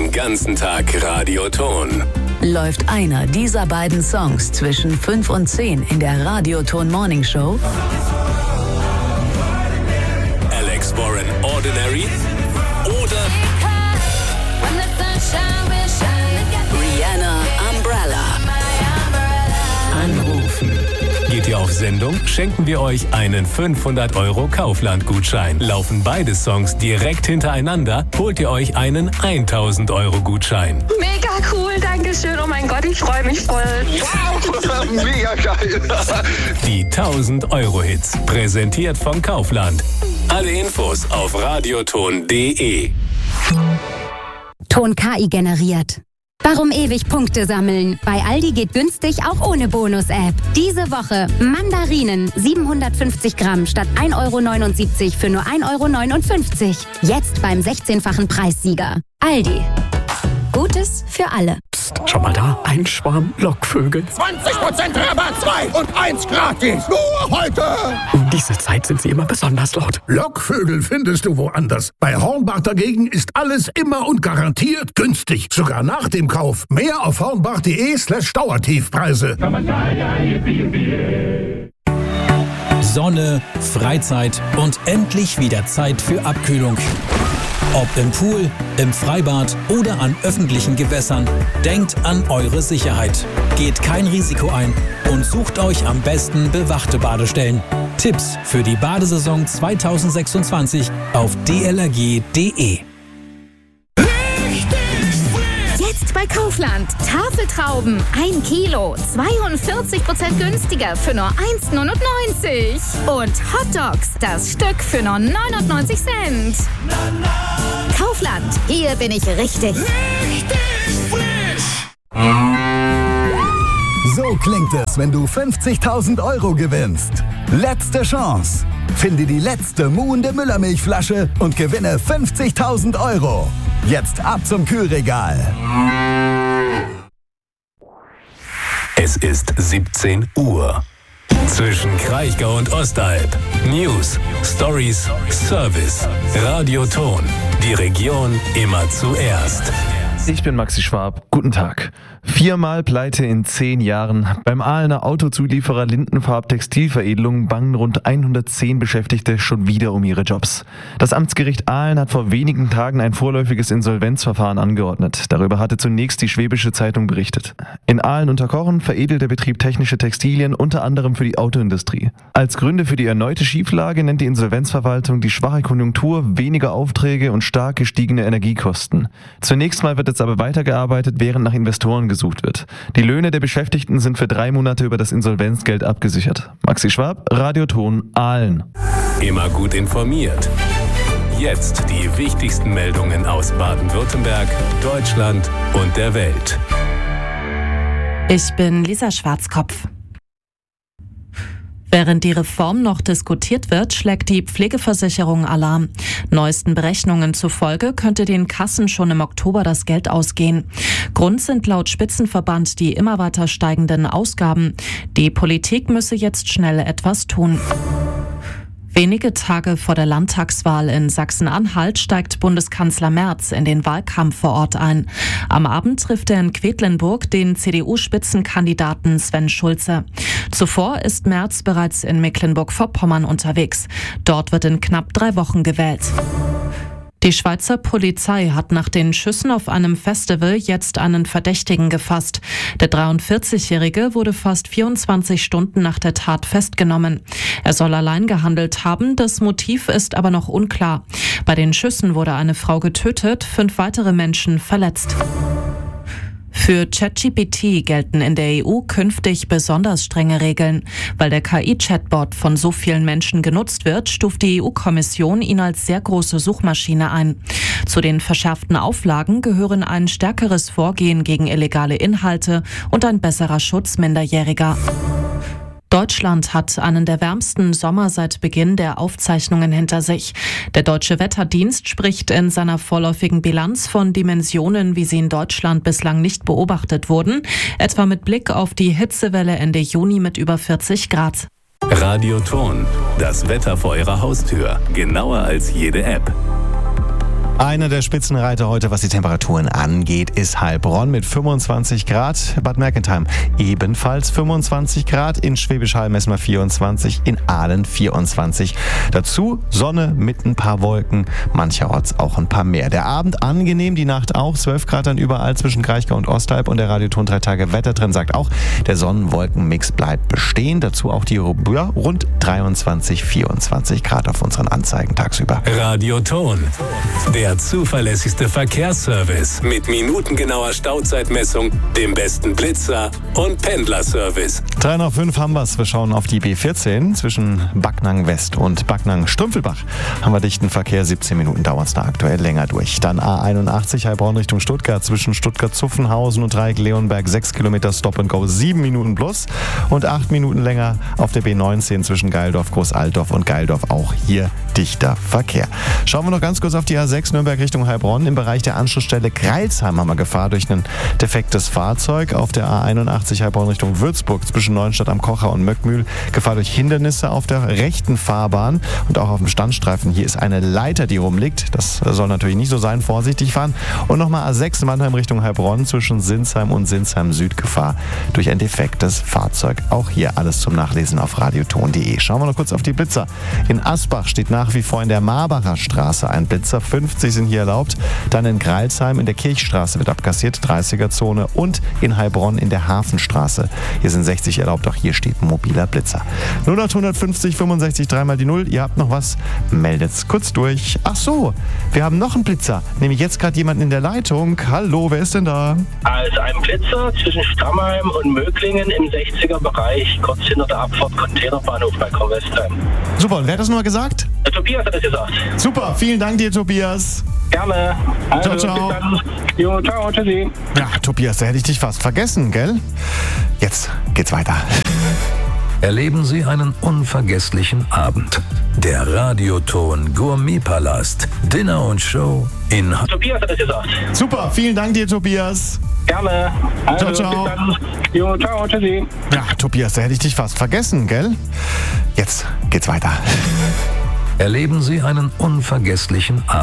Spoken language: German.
Den ganzen Tag Radioton. Läuft einer dieser beiden Songs zwischen 5 und 10 in der Radioton Morning Show? Alex Warren Ordinary oder Rihanna Umbrella. Anrufen. geht ihr auf Sendung, schenken wir euch einen 500€ Kaufland-Gutschein. Laufen beide Songs direkt hintereinander, holt ihr euch einen 1000€ Gutschein. Mega cool, danke schön. Oh mein Gott, ich freue mich voll. Wow, mega geil. Die 1000-Euro-Hits, präsentiert von Kaufland. Alle Infos auf radioton.de. Ton KI generiert. Warum ewig Punkte sammeln? Bei Aldi geht günstig auch ohne Bonus-App. Diese Woche Mandarinen 750 Gramm statt 1,79 € für nur 1,59 €. Jetzt beim 16-fachen Preissieger. Aldi. Gutes für alle. Psst, schau mal da, ein Schwarm Lockvögel. 20% Rabatt, 2 und 1 gratis. Nur heute. Um diese Zeit sind sie immer besonders laut. Lockvögel findest du woanders. Bei Hornbach dagegen ist alles immer und garantiert günstig. Sogar nach dem Kauf. Mehr auf hornbach.de/Dauertiefpreise. Sonne, Freizeit und endlich wieder Zeit für Abkühlung. Ob im Pool, im Freibad oder an öffentlichen Gewässern, denkt an eure Sicherheit. Geht kein Risiko ein und sucht euch am besten bewachte Badestellen. Tipps für die Badesaison 2026 auf dlrg.de. Jetzt bei Kaufland. Tafeltrauben 1 Kilo, 42% günstiger für nur 1,99 €. Und Hotdogs, das Stück für nur 99 Cent. Kaufland, hier bin ich richtig. So klingt es, wenn du 50.000 € gewinnst. Letzte Chance. Finde die letzte muhende Müllermilchflasche und gewinne 50.000 €. Jetzt ab zum Kühlregal. Es ist 17 Uhr. Zwischen Kraichgau und Ostalb. News, Stories, Service. Radioton. Die Region immer zuerst. Ich bin Maxi Schwab. Guten Tag. 4-mal Pleite in 10 Jahren. Beim Ahlener Autozulieferer Lindenfarb Textilveredelung bangen rund 110 Beschäftigte schon wieder um ihre Jobs. Das Amtsgericht Ahlen hat vor wenigen Tagen ein vorläufiges Insolvenzverfahren angeordnet. Darüber hatte zunächst die Schwäbische Zeitung berichtet. In Ahlen unter Kochen veredelt der Betrieb technische Textilien unter anderem für die Autoindustrie. Als Gründe für die erneute Schieflage nennt die Insolvenzverwaltung die schwache Konjunktur, weniger Aufträge und stark gestiegene Energiekosten. Zunächst mal wird jetzt aber weitergearbeitet, während nach Investoren gesucht wird. Die Löhne der Beschäftigten sind für 3 Monate über das Insolvenzgeld abgesichert. Maxi Schwab, Radioton Ahlen. Immer gut informiert. Jetzt die wichtigsten Meldungen aus Baden-Württemberg, Deutschland und der Welt. Ich bin Lisa Schwarzkopf. Während die Reform noch diskutiert wird, schlägt die Pflegeversicherung Alarm. Neuesten Berechnungen zufolge könnte den Kassen schon im Oktober das Geld ausgehen. Grund sind laut Spitzenverband die immer weiter steigenden Ausgaben. Die Politik müsse jetzt schnell etwas tun. Wenige Tage vor der Landtagswahl in Sachsen-Anhalt steigt Bundeskanzler Merz in den Wahlkampf vor Ort ein. Am Abend trifft er in Quedlinburg den CDU-Spitzenkandidaten Sven Schulze. Zuvor ist Merz bereits in Mecklenburg-Vorpommern unterwegs. Dort wird in knapp 3 Wochen gewählt. Die Schweizer Polizei hat nach den Schüssen auf einem Festival jetzt einen Verdächtigen gefasst. Der 43-Jährige wurde fast 24 Stunden nach der Tat festgenommen. Er soll allein gehandelt haben, das Motiv ist aber noch unklar. Bei den Schüssen wurde eine Frau getötet, 5 weitere Menschen verletzt. Für ChatGPT gelten in der EU künftig besonders strenge Regeln. Weil der KI-Chatbot von so vielen Menschen genutzt wird, stuft die EU-Kommission ihn als sehr große Suchmaschine ein. Zu den verschärften Auflagen gehören ein stärkeres Vorgehen gegen illegale Inhalte und ein besserer Schutz Minderjähriger. Deutschland hat einen der wärmsten Sommer seit Beginn der Aufzeichnungen hinter sich. Der Deutsche Wetterdienst spricht in seiner vorläufigen Bilanz von Dimensionen, wie sie in Deutschland bislang nicht beobachtet wurden, etwa mit Blick auf die Hitzewelle Ende Juni mit über 40 Grad. Radioton, das Wetter vor Ihrer Haustür, genauer als jede App. Einer der Spitzenreiter heute, was die Temperaturen angeht, ist Heilbronn mit 25 Grad. Bad Mergentheim ebenfalls 25 Grad. In Schwäbisch Hall messen wir 24, in Aalen 24. Dazu Sonne mit ein paar Wolken, mancherorts auch ein paar mehr. Der Abend angenehm, die Nacht auch. 12 Grad dann überall zwischen Kraichgau und Ostalb. Und der Radioton 3 Tage Wettertrend sagt auch, der Sonnen-Wolken-Mix bleibt bestehen. Dazu auch die rund 23, 24 Grad auf unseren Anzeigen tagsüber. Radioton. Der zuverlässigste Verkehrsservice mit minutengenauer Stauzeitmessung, dem besten Blitzer und Pendlerservice. 3 nach 5 haben wir's. Wir schauen auf die B14 zwischen Backnang West und Backnang Strümpfelbach. Haben wir dichten Verkehr, 17 Minuten dauert es da aktuell länger durch. Dann A81 Heilbronn Richtung Stuttgart zwischen Stuttgart-Zuffenhausen und Dreieck-Leonberg 6 Kilometer Stop and Go, 7 Minuten plus und 8 Minuten länger auf der B19 zwischen Geildorf, Großaltdorf und Geildorf. Auch hier dichter Verkehr. Schauen wir noch ganz kurz auf die A6 Nürnberg Richtung Heilbronn. Im Bereich der Anschlussstelle Greilsheim haben wir Gefahr durch ein defektes Fahrzeug. Auf der A81 Heilbronn Richtung Würzburg zwischen Neuenstadt am Kocher und Möckmühl Gefahr durch Hindernisse auf der rechten Fahrbahn und auch auf dem Standstreifen. Hier ist eine Leiter, die rumliegt. Das soll natürlich nicht so sein. Vorsichtig fahren. Und nochmal A6 Mannheim Richtung Heilbronn zwischen Sinsheim und Sinsheim Süd Gefahr durch ein defektes Fahrzeug. Auch hier alles zum Nachlesen auf radioton.de. Schauen wir noch kurz auf die Blitzer. In Asbach steht nach wie vor in der Marbacher Straße ein Blitzer. 50 sind hier erlaubt. Dann in Greilsheim in der Kirchstraße wird abkassiert, 30er-Zone. Und in Heilbronn in der Hafenstraße. Hier sind 60 erlaubt, auch hier steht ein mobiler Blitzer. 0850 65 3 mal die 0. Ihr habt noch was? Meldet's kurz durch. Ach so, wir haben noch einen Blitzer. Nämlich jetzt gerade jemanden in der Leitung. Hallo, wer ist denn da? Also ein Blitzer zwischen Stammheim und Möglingen im 60er-Bereich, kurz hinter der Abfahrt Containerbahnhof bei Kornwestheim. Super, und wer hat das nur gesagt? Der Tobias hat das gesagt. Super, vielen Dank dir, Tobias. Gerne. Also, ciao, ciao. Bis dann. Jo, ciao, tschüssi. Ja, Tobias, da hätte ich dich fast vergessen, gell? Jetzt geht's weiter. Erleben Sie einen unvergesslichen Abend. Der Radioton Gourmetpalast. Dinner und Show in Tobias hat das gesagt. Super, vielen Dank dir, Tobias. Gerne. Also, ciao, ciao. Bis dann. Jo, ciao, tschüssi. Ja, Tobias, da hätte ich dich fast vergessen, gell? Jetzt geht's weiter. Erleben Sie einen unvergesslichen Abend.